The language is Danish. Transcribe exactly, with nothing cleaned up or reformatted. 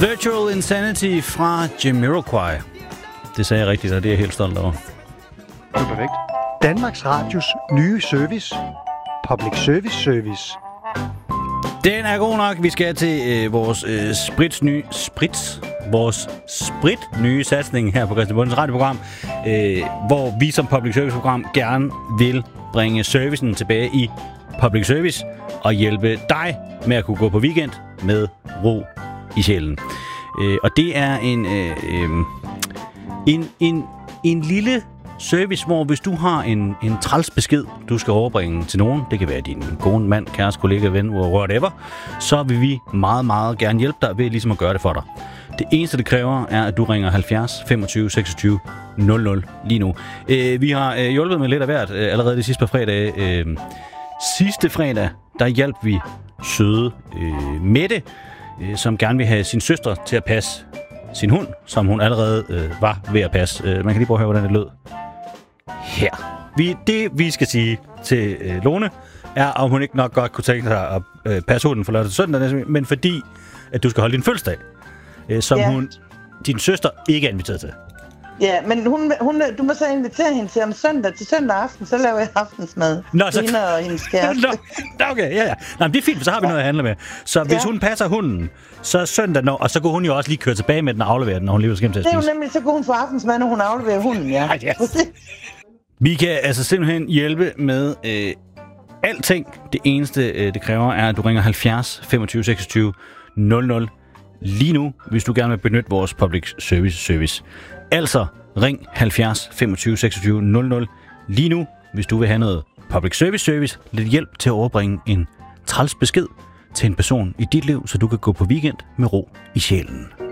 Virtual Insanity fra Jamiroquai. Det sagde jeg rigtigt, og det er jeg helt stolt over. Det er perfekt. Danmarks Radios nye service. Public Service Service. Den er god nok. Vi skal til øh, vores øh, sprits nye... Sprits? Vores sprit nye satsning her på Christian Bundens radioprogram, øh, hvor vi som public service program gerne vil bringe servicen tilbage i public service og hjælpe dig med at kunne gå på weekend med ro i sjælen. Øh, og det er en, øh, øh, en, en, en lille service, hvor hvis du har en, en træls besked, du skal overbringe til nogen, det kan være din kone, mand, kæreste, kollega, ven, whatever, så vil vi meget, meget gerne hjælpe dig ved ligesom at gøre det for dig. Det eneste, det kræver, er, at du ringer halvfjerds femogtyve seksogtyve nul nul lige nu. Øh, vi har øh, hjulpet med lidt af hvert øh, allerede de sidste par fredage. Øh, sidste fredag, der hjalp vi søde øh, Mette, øh, som gerne vil have sin søster til at passe sin hund, som hun allerede øh, var ved at passe. Øh, man kan lige prøve at høre, hvordan det lød. Her. Vi, det, vi skal sige til øh, Lone, er, om hun ikke nok godt kunne tænke sig at øh, passe hunden for lørdag til søndag, men fordi, at du skal holde din fødselsdag, øh, som ja. hun, din søster ikke er inviteret til. Ja, men hun, hun, du må så invitere hende til om søndag, til søndag aften, så laver jeg aftensmad. Nå, så... Hende og hendes kæreste. Nå, okay, ja, ja. Nå, men det er fint, for så har vi noget at handle med. Så hvis ja. hun passer hunden, så søndag, når, og så kunne hun jo også lige køre tilbage med den og aflevere den, når hun lige vil hjem til at spise. Det er jo nemlig, så kunne hun få aftensmad, når hun afleverer hunden, ja. Ej, ja. Vi kan altså simpelthen hjælpe med øh, alting. Det eneste, øh, det kræver, er, at du ringer halvfjerds femogtyve seksogtyve nul nul lige nu, hvis du gerne vil benytte vores public service service. Altså, ring halvfjerds femogtyve seksogtyve nul nul lige nu, hvis du vil have noget public service service, lidt hjælp til at overbringe en træls besked til en person i dit liv, så du kan gå på weekend med ro i sjælen.